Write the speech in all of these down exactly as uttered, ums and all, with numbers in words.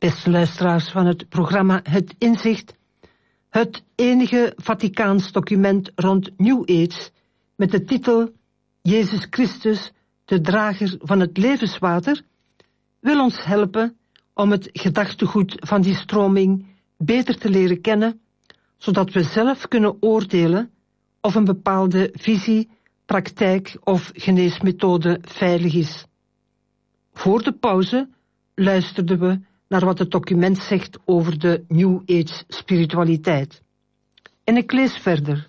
Beste luisteraars van het programma Het Inzicht, het enige Vaticaans document rond New Age met de titel Jezus Christus, de drager van het levenswater, wil ons helpen om het gedachtegoed van die stroming beter te leren kennen, zodat we zelf kunnen oordelen of een bepaalde visie, praktijk of geneesmethode veilig is. Voor de pauze luisterden we naar wat het document zegt over de New Age spiritualiteit. En ik lees verder.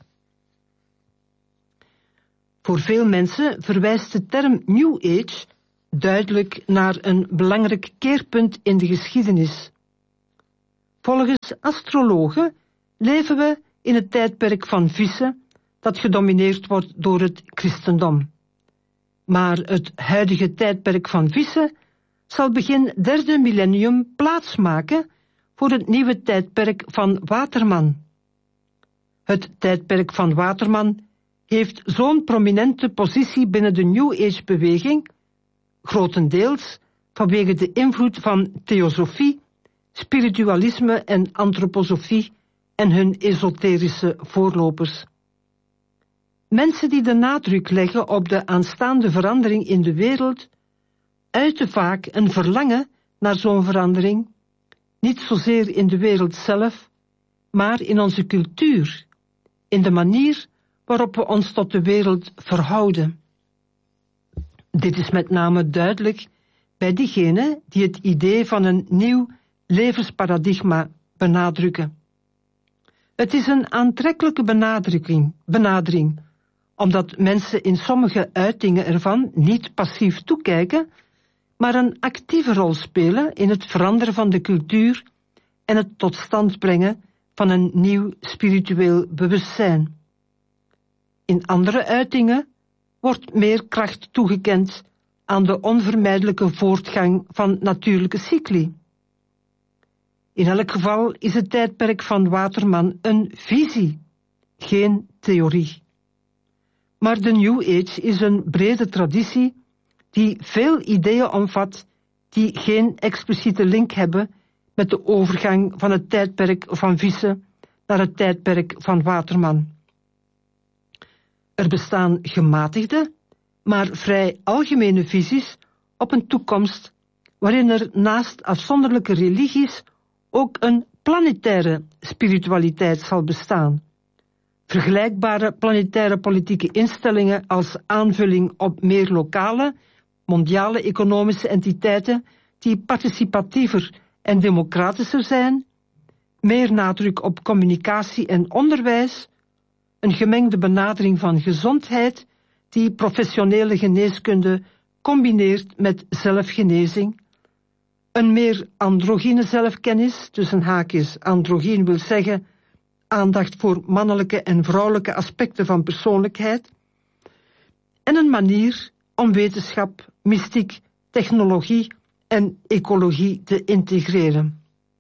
Voor veel mensen verwijst de term New Age duidelijk naar een belangrijk keerpunt in de geschiedenis. Volgens astrologen leven we in het tijdperk van vissen dat gedomineerd wordt door het christendom. Maar het huidige tijdperk van vissen zal begin derde millennium plaatsmaken voor het nieuwe tijdperk van Waterman. Het tijdperk van Waterman heeft zo'n prominente positie binnen de New Age-beweging, grotendeels vanwege de invloed van theosofie, spiritualisme en antroposofie en hun esoterische voorlopers. Mensen die de nadruk leggen op de aanstaande verandering in de wereld, uiten vaak een verlangen naar zo'n verandering, niet zozeer in de wereld zelf, maar in onze cultuur, in de manier waarop we ons tot de wereld verhouden. Dit is met name duidelijk bij diegenen die het idee van een nieuw levensparadigma benadrukken. Het is een aantrekkelijke benadering, benadering, omdat mensen in sommige uitingen ervan niet passief toekijken, maar een actieve rol spelen in het veranderen van de cultuur en het tot stand brengen van een nieuw spiritueel bewustzijn. In andere uitingen wordt meer kracht toegekend aan de onvermijdelijke voortgang van natuurlijke cycli. In elk geval is het tijdperk van Waterman een visie, geen theorie. Maar de New Age is een brede traditie die veel ideeën omvat die geen expliciete link hebben met de overgang van het tijdperk van vissen naar het tijdperk van Waterman. Er bestaan gematigde, maar vrij algemene visies op een toekomst waarin er naast afzonderlijke religies ook een planetaire spiritualiteit zal bestaan. Vergelijkbare planetaire politieke instellingen als aanvulling op meer lokale, mondiale economische entiteiten die participatiever en democratischer zijn, meer nadruk op communicatie en onderwijs, een gemengde benadering van gezondheid die professionele geneeskunde combineert met zelfgenezing, een meer androgyne zelfkennis, tussen haakjes androgyn wil zeggen aandacht voor mannelijke en vrouwelijke aspecten van persoonlijkheid, en een manier om wetenschap, mystiek, technologie en ecologie te integreren.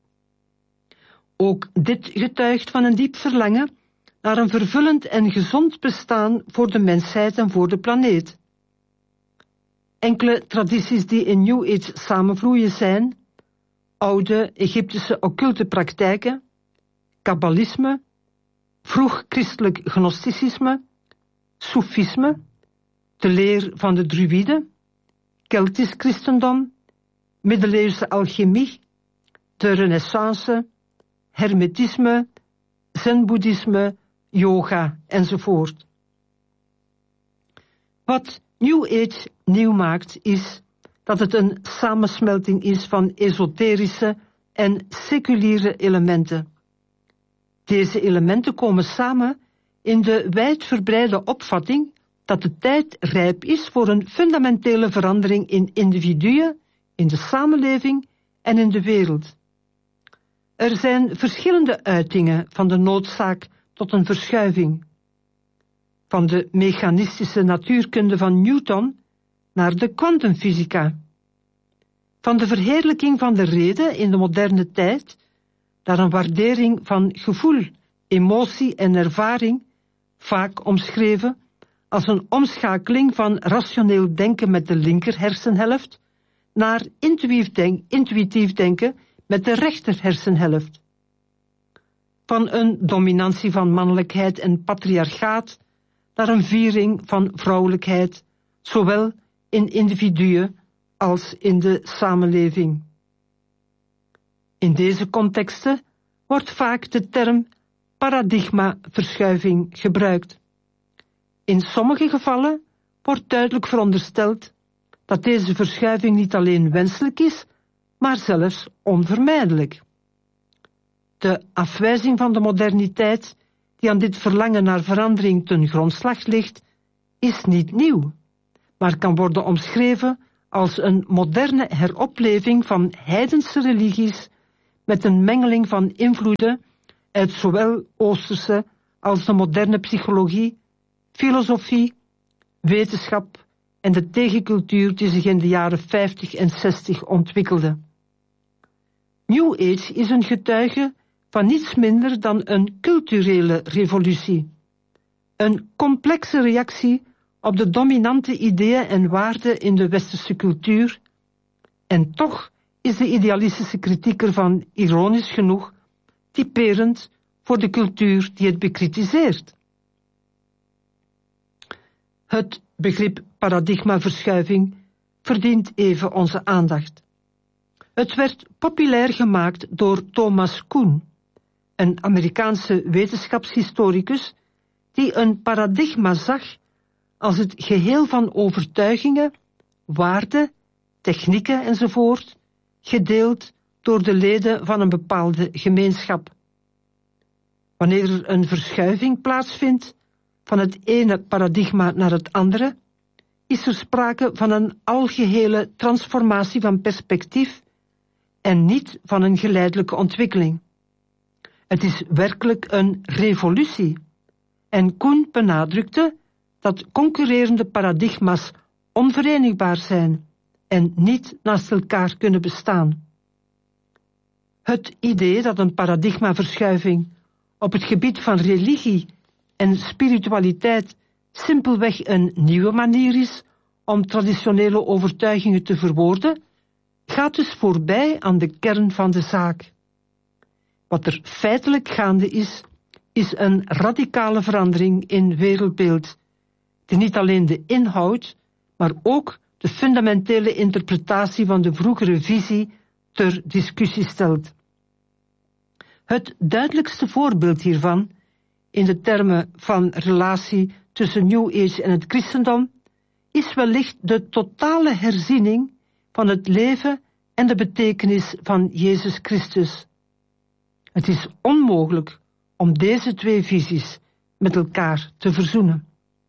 Ook dit getuigt van een diep verlangen naar een vervullend en gezond bestaan voor de mensheid en voor de planeet. Enkele tradities die in New Age samenvloeien zijn oude Egyptische occulte praktijken, kabbalisme, vroeg christelijk gnosticisme, soefisme, de leer van de druïden, Keltisch christendom, middeleeuwse alchemie, de renaissance, hermetisme, zen-boeddhisme, yoga enzovoort. Wat New Age nieuw maakt is dat het een samensmelting is van esoterische en seculiere elementen. Deze elementen komen samen in de wijdverbreide opvatting dat de tijd rijp is voor een fundamentele verandering in individuen, in de samenleving en in de wereld. Er zijn verschillende uitingen van de noodzaak tot een verschuiving. Van de mechanistische natuurkunde van Newton naar de kwantumfysica. Van de verheerlijking van de reden in de moderne tijd naar een waardering van gevoel, emotie en ervaring, vaak omschreven als een omschakeling van rationeel denken met de linker hersenhelft naar intuïtief, denk, intuïtief denken met de rechter hersenhelft. Van een dominantie van mannelijkheid en patriarchaat naar een viering van vrouwelijkheid, zowel in individuen als in de samenleving. In deze contexten wordt vaak de term paradigmaverschuiving gebruikt. In sommige gevallen wordt duidelijk verondersteld dat deze verschuiving niet alleen wenselijk is, maar zelfs onvermijdelijk. De afwijzing van de moderniteit, die aan dit verlangen naar verandering ten grondslag ligt, is niet nieuw, maar kan worden omschreven als een moderne heropleving van heidense religies met een mengeling van invloeden uit zowel Oosterse als de moderne psychologie, filosofie, wetenschap en de tegencultuur die zich in de jaren vijftig en zestig ontwikkelde. New Age is een getuige van niets minder dan een culturele revolutie. Een complexe reactie op de dominante ideeën en waarden in de westerse cultuur. En toch is de idealistische kritiek ervan ironisch genoeg typerend voor de cultuur die het bekritiseert. Het begrip paradigmaverschuiving verdient even onze aandacht. Het werd populair gemaakt door Thomas Kuhn, een Amerikaanse wetenschapshistoricus die een paradigma zag als het geheel van overtuigingen, waarden, technieken enzovoort, gedeeld door de leden van een bepaalde gemeenschap. Wanneer er een verschuiving plaatsvindt van het ene paradigma naar het andere, is er sprake van een algehele transformatie van perspectief en niet van een geleidelijke ontwikkeling. Het is werkelijk een revolutie. En Kuhn benadrukte dat concurrerende paradigma's onverenigbaar zijn en niet naast elkaar kunnen bestaan. Het idee dat een paradigmaverschuiving op het gebied van religie en spiritualiteit simpelweg een nieuwe manier is om traditionele overtuigingen te verwoorden, gaat dus voorbij aan de kern van de zaak. Wat er feitelijk gaande is, is een radicale verandering in wereldbeeld, die niet alleen de inhoud, maar ook de fundamentele interpretatie van de vroegere visie ter discussie stelt. Het duidelijkste voorbeeld hiervan, in de termen van relatie tussen New Age en het christendom, is wellicht de totale herziening van het leven en de betekenis van Jezus Christus. Het is onmogelijk om deze twee visies met elkaar te verzoenen.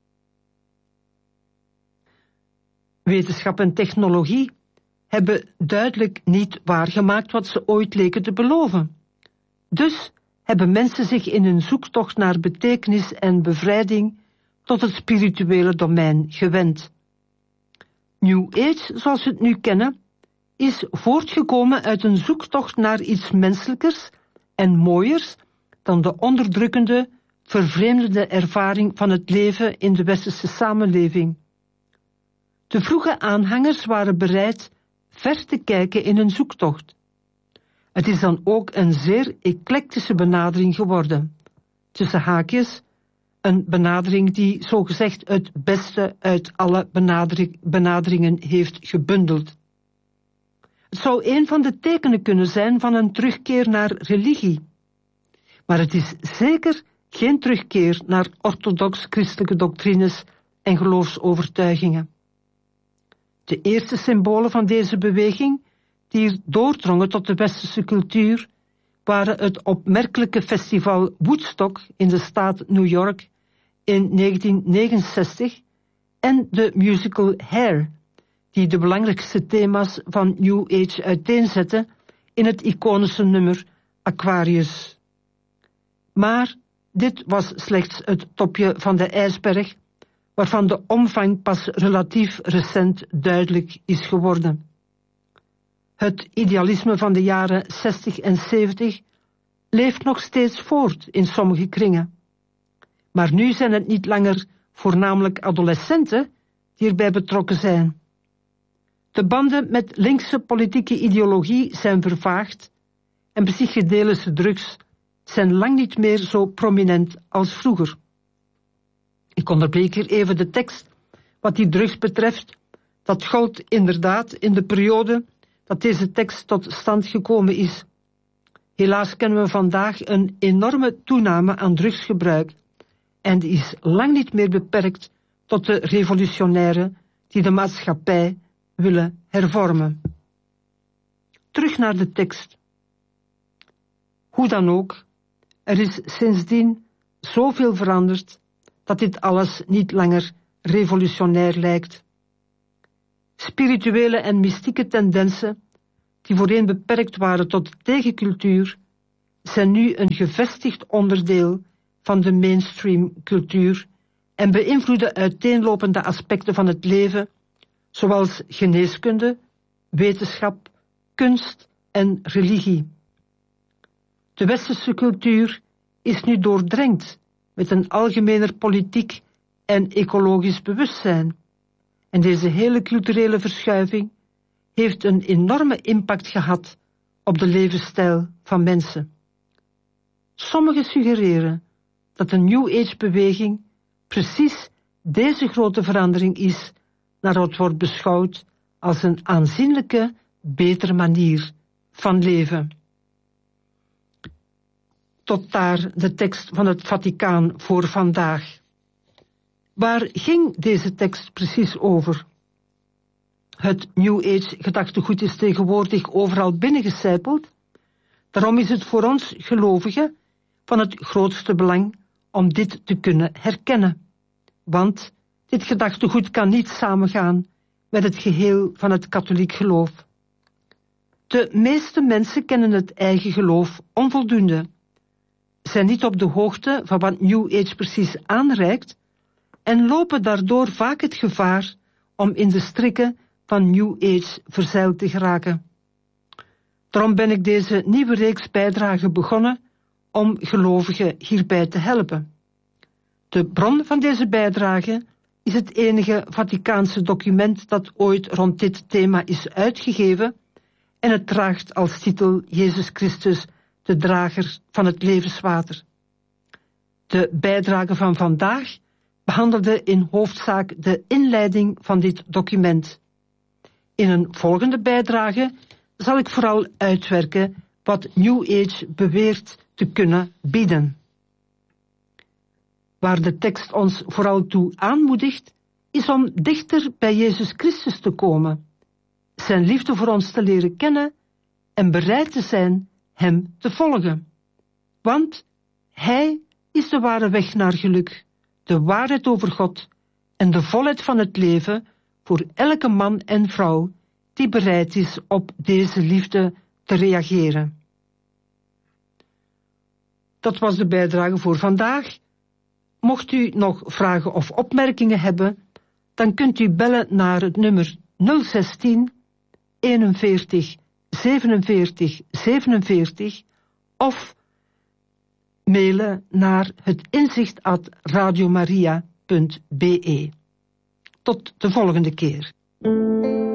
Wetenschap en technologie hebben duidelijk niet waargemaakt wat ze ooit leken te beloven. Dus hebben mensen zich in hun zoektocht naar betekenis en bevrijding tot het spirituele domein gewend. New Age, zoals we het nu kennen, is voortgekomen uit een zoektocht naar iets menselijkers en mooiers dan de onderdrukkende, vervreemdende ervaring van het leven in de westerse samenleving. De vroege aanhangers waren bereid ver te kijken in hun zoektocht. Het is dan ook een zeer eclectische benadering geworden. Tussen haakjes, een benadering die zogezegd het beste uit alle benadering, benaderingen heeft gebundeld. Het zou een van de tekenen kunnen zijn van een terugkeer naar religie. Maar het is zeker geen terugkeer naar orthodox-christelijke doctrines en geloofsovertuigingen. De eerste symbolen van deze beweging, die doordrongen tot de westerse cultuur, waren het opmerkelijke festival Woodstock in de staat New York in negentien negenenzestig en de musical Hair, die de belangrijkste thema's van New Age uiteenzette in het iconische nummer Aquarius. Maar dit was slechts het topje van de ijsberg, waarvan de omvang pas relatief recent duidelijk is geworden. Het idealisme van de jaren zestig en zeventig leeft nog steeds voort in sommige kringen. Maar nu zijn het niet langer voornamelijk adolescenten die erbij betrokken zijn. De banden met linkse politieke ideologie zijn vervaagd en psychedelische drugs zijn lang niet meer zo prominent als vroeger. Ik onderbreek hier even de tekst. Wat die drugs betreft, dat gold inderdaad in de periode dat deze tekst tot stand gekomen is. Helaas kennen we vandaag een enorme toename aan drugsgebruik en die is lang niet meer beperkt tot de revolutionairen die de maatschappij willen hervormen. Terug naar de tekst. Hoe dan ook, er is sindsdien zoveel veranderd dat dit alles niet langer revolutionair lijkt. Spirituele en mystieke tendensen, die voorheen beperkt waren tot de tegencultuur, zijn nu een gevestigd onderdeel van de mainstream cultuur en beïnvloeden uiteenlopende aspecten van het leven, zoals geneeskunde, wetenschap, kunst en religie. De westerse cultuur is nu doordrenkt met een algemener politiek en ecologisch bewustzijn. En deze hele culturele verschuiving heeft een enorme impact gehad op de levensstijl van mensen. Sommigen suggereren dat de New Age-beweging precies deze grote verandering is naar wat wordt beschouwd als een aanzienlijke, betere manier van leven. Tot daar de tekst van het Vaticaan voor vandaag. Waar ging deze tekst precies over? Het New Age gedachtegoed is tegenwoordig overal binnengecijpeld. Daarom is het voor ons gelovigen van het grootste belang om dit te kunnen herkennen. Want dit gedachtegoed kan niet samengaan met het geheel van het katholiek geloof. De meeste mensen kennen het eigen geloof onvoldoende, zijn niet op de hoogte van wat New Age precies aanreikt en lopen daardoor vaak het gevaar om in de strikken van New Age verzeild te geraken. Daarom ben ik deze nieuwe reeks bijdragen begonnen om gelovigen hierbij te helpen. De bron van deze bijdrage is het enige Vaticaanse document dat ooit rond dit thema is uitgegeven en het draagt als titel Jezus Christus, de drager van het levenswater. De bijdrage van vandaag behandelde in hoofdzaak de inleiding van dit document. In een volgende bijdrage zal ik vooral uitwerken wat New Age beweert te kunnen bieden. Waar de tekst ons vooral toe aanmoedigt, is om dichter bij Jezus Christus te komen, zijn liefde voor ons te leren kennen en bereid te zijn hem te volgen. Want hij is de ware weg naar geluk, de waarheid over God en de volheid van het leven voor elke man en vrouw die bereid is op deze liefde te reageren. Dat was de bijdrage voor vandaag. Mocht u nog vragen of opmerkingen hebben, dan kunt u bellen naar het nummer nul zestien eenenveertig zevenenveertig zevenenveertig of mailen naar het inzicht at radiomaria punt be. Tot de volgende keer.